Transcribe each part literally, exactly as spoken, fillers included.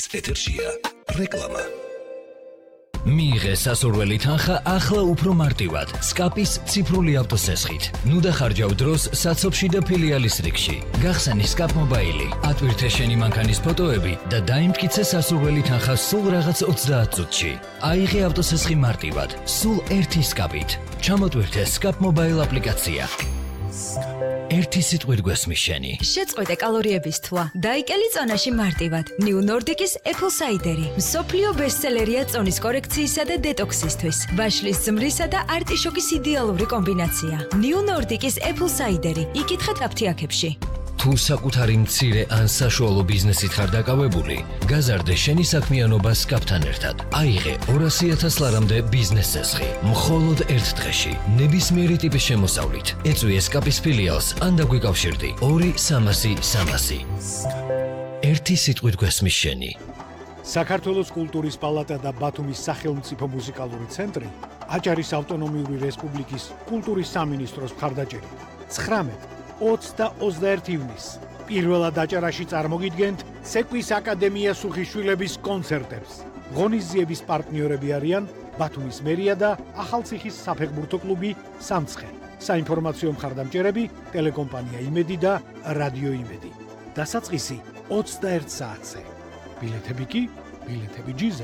ეთერშია რეკლამა. მიიღე სასურველი თანხა ახლა უფრო მარტივად სკაპის ციფრული ავტოსესხით. ნუ დახარჯავ დროს საცობში და ფილიალის რიგში. გახსენი სკაპ მობაილი, ატვირთე შენი მანქანის ფოტოები და დაიმტკიცე სასურველი თანხა სულ რაღაც ოცდაათ წუთში. აიღე ავტოსესხი მარტივად, სულ ერთი სკაპით. ჩამოტვირთე სკაპ მობაილ აპლიკაცია. ერთი სიტყვით გვესმის შენი. შეწყვეტე კალორიების თვა. დაიკელი წონაში მარტივად. New Nordic-ის Apple Cider-ი. მსოფლიო ბესტსელერია წონის კორექციისა და დეტოქსისთვის. ვაშლის ზმრისა და არტიშოკის იდეალური კომბინაცია. New Nordic-ის Apple Cider-ი. იკითხეთ აფთიაქებში. თუ საკუთარი მცირე ან საშუალო ბიზნესით ხარ დაკავებული, გაზარდე შენი საქმიანობა სკაპთან ერთად. აიღე ორასი ათას ლარამდე ბიზნეს სესხი. მხოლოდ ერთ დღეში, ნებისმიერი ტიპის შემოსავლით. ეწვიე სკაპის ფილიალს ან დაგვიკავშირდი ორი სამასი სამასი. ერთი სიტყვით გვესმის შენი. საქართველოს კულტურის პალატა და ბათუმის სახელმწიფო მუსიკალური ცენტრი აჭარის ავტონომიური რესპუბლიკის კულტურის სამინისტროს მხარდაჭერით ცხრამეტ ოცს და ოცდაერთ ივნის პირველად აჭარაში წარმოგიდგენთ ცეკვის აკადემია სუხიშვილების კონცერტებს. ღონისძიების პარტნიორები არიან ბათუმის მერია და ახალციხის საფეხბურთო კლუბი სამცხე. საინფორმაციო მხარდამჭერები ტელეკომპანია იმედი და რადიო იმედი. დასაწყისი ოცდაერთ საათზე. ბილეთები კი ბილეთები ჯიზე.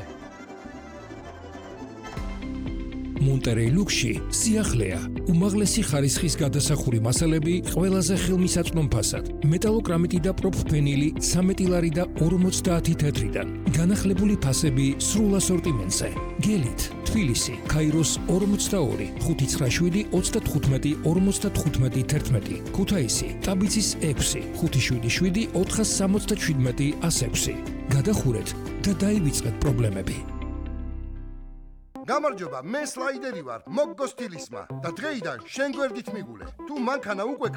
მონტერეი ლუქსში სიახლეა. უმაღლესი ხარისხის გადასახური მასალები ყველაზე ხელმისაწვდომ ფასად. მეტალოკრამიტი და პროფფენილი ცამეტი ლარი და ორმოცდაათი თეთრიდან. განახლებული ფასები სრულ ასორტიმენტზე. გელით, თბილისი, ქაიროს ორმოცდაორი, ხუთი ცხრა შვიდი ოცდათხუთმეტი ორმოცდათხუთმეტი თერთმეტი. ქუთაისი, ტაბიცის ექვსი, ხუთი შვიდი შვიდი ოთხას სამოცდაშვიდმეტი ას ექვსი. გადახურეთ და დაივიწყეთ პრობლემები. გამარჯობა, მე სლაიდერი ვარ, მოგგო სტილისმა და დღეიდან შენ გვერდით მიგულე. თუ მანქანა უკვე